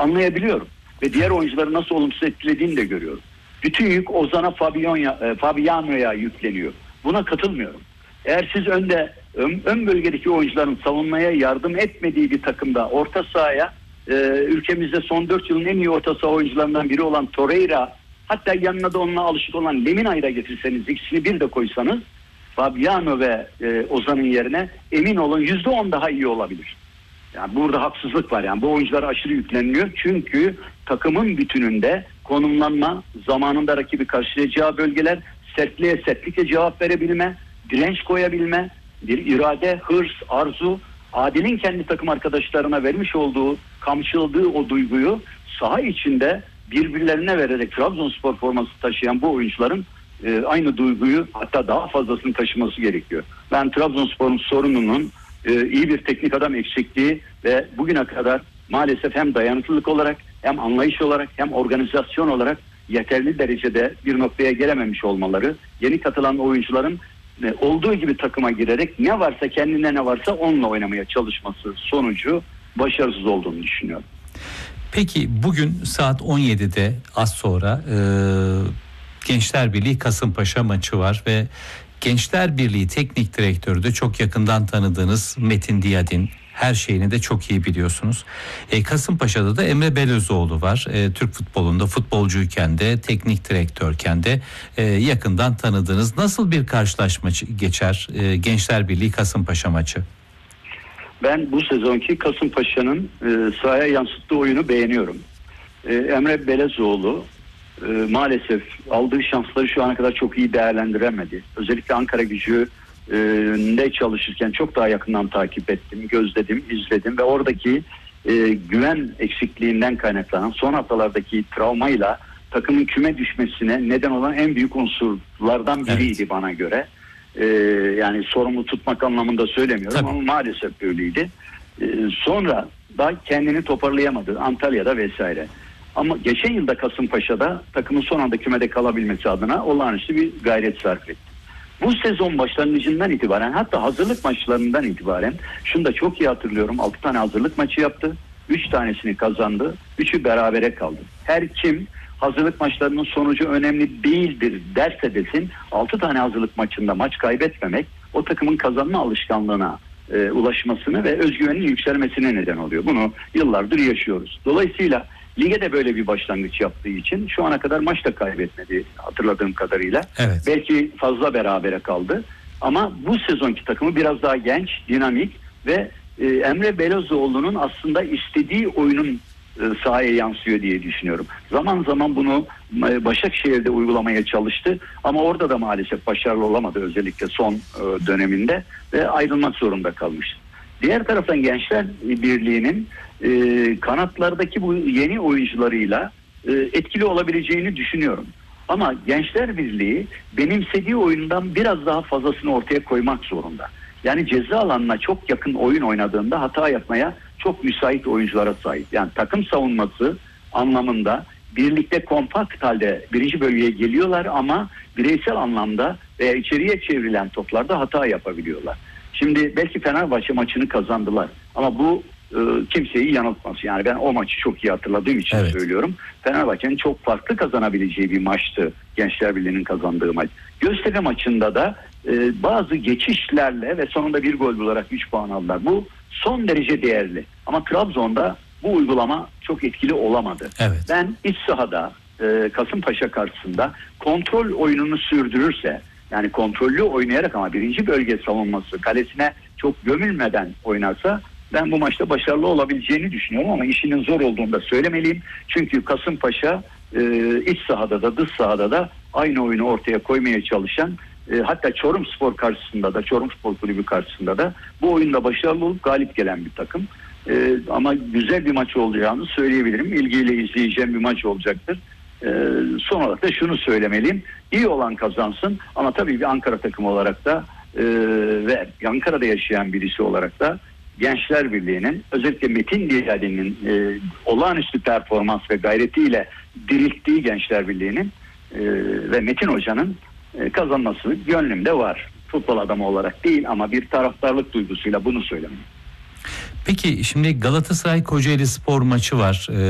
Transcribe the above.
anlayabiliyorum. Ve diğer oyuncuları nasıl olumsuz etkilediğini de görüyorum. Bütün yük Ozan'a, Fabiano'ya yükleniyor. Buna katılmıyorum. Eğer siz ön bölgedeki oyuncuların savunmaya yardım etmediği bir takımda orta sahaya ülkemizde son 4 yılın en iyi orta saha oyuncularından biri olan Torreira, hatta yanına da onunla alışık olan Lemina'yı da getirseniz, ikisini bir de koysanız Fabiano ve Ozan'ın yerine emin olun %10 daha iyi olabilir. Yani burada haksızlık var. Yani bu oyunculara aşırı yükleniliyor. Çünkü takımın bütününde konumlanma, zamanında rakibi karşılayacağı bölgeler, sertliğe sertlikle cevap verebilme, direnç koyabilme, bir irade, hırs, arzu, Adil'in kendi takım arkadaşlarına vermiş olduğu, kamçıladığı o duyguyu saha içinde birbirlerine vererek Trabzonspor forması taşıyan bu oyuncuların aynı duyguyu, hatta daha fazlasını taşıması gerekiyor. Ben Trabzonspor'un sorununun iyi bir teknik adam eksikliği ve bugüne kadar maalesef hem dayanıklılık olarak, hem anlayış olarak, hem organizasyon olarak yeterli derecede bir noktaya gelememiş olmaları, yeni katılan oyuncuların olduğu gibi takıma girerek ne varsa, kendine ne varsa onunla oynamaya çalışması sonucu başarısız olduğunu düşünüyorum. Peki bugün saat 17'de az sonra Gençler Birliği Kasımpaşa maçı var ve Gençler Birliği Teknik Direktörü de çok yakından tanıdığınız Metin Diyadin. Her şeyini de çok iyi biliyorsunuz. Kasımpaşa'da da Emre Belözoğlu var. Türk futbolunda futbolcuyken de teknik direktörken de yakından tanıdığınız. Nasıl bir karşılaşma geçer Gençler Birliği Kasımpaşa maçı? Ben bu sezonki Kasımpaşa'nın sahaya yansıttığı oyunu beğeniyorum. Emre Belözoğlu maalesef aldığı şansları şu ana kadar çok iyi değerlendiremedi. Özellikle Ankara Gücü ne çalışırken çok daha yakından takip ettim, gözledim, izledim ve oradaki güven eksikliğinden kaynaklanan son haftalardaki travmayla takımın küme düşmesine neden olan en büyük unsurlardan biriydi bana göre. Yani sorumlu tutmak anlamında söylemiyorum ama maalesef böyleydi. Sonra da kendini toparlayamadı Antalya'da vesaire. Ama geçen yılda Kasımpaşa'da takımın son anda kümede kalabilmesi adına olağanüstü bir gayret sarf etti. Bu sezon başlangıcından itibaren, hatta hazırlık maçlarından itibaren, şunu da çok iyi hatırlıyorum, 6 tane hazırlık maçı yaptı, 3 tanesini kazandı, 3'ü berabere kaldı. Her kim hazırlık maçlarının sonucu önemli değildir derse desin, 6 tane hazırlık maçında maç kaybetmemek o takımın kazanma alışkanlığına ulaşmasını ve özgüvenin yükselmesine neden oluyor. Bunu yıllardır yaşıyoruz. Dolayısıyla lige de böyle bir başlangıç yaptığı için şu ana kadar maç da kaybetmedi hatırladığım kadarıyla. Evet. Belki fazla berabere kaldı. Ama bu sezonki takımı biraz daha genç, dinamik ve Emre Belözoğlu'nun aslında istediği oyunun sahaya yansıyor diye düşünüyorum. Zaman zaman bunu Başakşehir'de uygulamaya çalıştı ama orada da maalesef başarılı olamadı, özellikle son döneminde ve ayrılmak zorunda kalmıştı. Diğer taraftan Gençler Birliği'nin kanatlardaki bu yeni oyuncularıyla etkili olabileceğini düşünüyorum. Ama Gençler Birliği benimsediği oyundan biraz daha fazlasını ortaya koymak zorunda. Yani ceza alanına çok yakın oyun oynadığında hata yapmaya çok müsait oyunculara sahip. Yani takım savunması anlamında birlikte kompakt halde birinci bölgeye geliyorlar ama bireysel anlamda veya içeriye çevrilen toplarda hata yapabiliyorlar. Şimdi belki Fenerbahçe maçını kazandılar ama bu kimseyi yanıltmaz. Yani ben o maçı çok iyi hatırladığım için söylüyorum. Fenerbahçe'nin çok farklı kazanabileceği bir maçtı Gençler Birliği'nin kazandığı maç. Göztepe maçında da bazı geçişlerle ve sonunda bir gol bularak 3 puan aldılar. Bu son derece değerli. Ama Trabzon'da bu uygulama çok etkili olamadı. Evet. Ben iç sahada Kasımpaşa karşısında kontrol oyununu sürdürürse, yani kontrollü oynayarak ama birinci bölge savunması kalesine çok gömülmeden oynarsa ben bu maçta başarılı olabileceğini düşünüyorum ama işinin zor olduğunu da söylemeliyim. Çünkü Kasımpaşa iç sahada da dış sahada da aynı oyunu ortaya koymaya çalışan, hatta Çorumspor karşısında da, Çorumspor Kulübü karşısında da bu oyunda başarılı olup galip gelen bir takım. Ama güzel bir maç olacağını söyleyebilirim. İlgiyle izleyeceğim bir maç olacaktır. Son olarak da şunu söylemeliyim. İyi olan kazansın ama tabii bir Ankara takımı olarak da ve Ankara'da yaşayan birisi olarak da Gençler Birliği'nin, özellikle Metin Diyadin'in olağanüstü performans ve gayretiyle dirilttiği Gençler Birliği'nin ve Metin Hoca'nın kazanması gönlümde var. Futbol adamı olarak değil ama bir taraftarlık duygusuyla bunu söylemem. Peki şimdi Galatasaray Kocaeli Spor maçı var.